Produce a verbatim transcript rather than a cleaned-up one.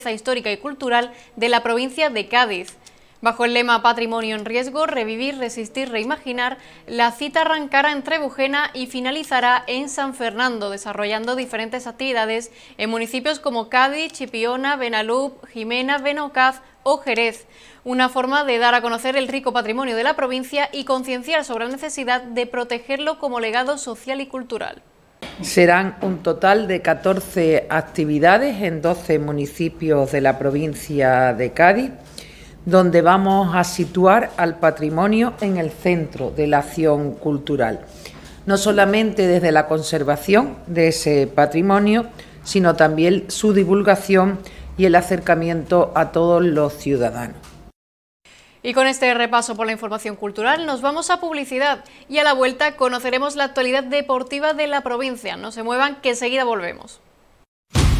histórica y cultural de la provincia de Cádiz. Bajo el lema Patrimonio en riesgo, revivir, resistir, reimaginar, la cita arrancará en Trebujena y finalizará en San Fernando, desarrollando diferentes actividades en municipios como Cádiz, Chipiona, Benalup, Jimena, Benaucaz o Jerez. Una forma de dar a conocer el rico patrimonio de la provincia y concienciar sobre la necesidad de protegerlo como legado social y cultural. Serán un total de catorce actividades en doce municipios de la provincia de Cádiz, donde vamos a situar al patrimonio en el centro de la acción cultural, no solamente desde la conservación de ese patrimonio, sino también su divulgación y el acercamiento a todos los ciudadanos. Y con este repaso por la información cultural nos vamos a publicidad y a la vuelta conoceremos la actualidad deportiva de la provincia. No se muevan, que enseguida volvemos.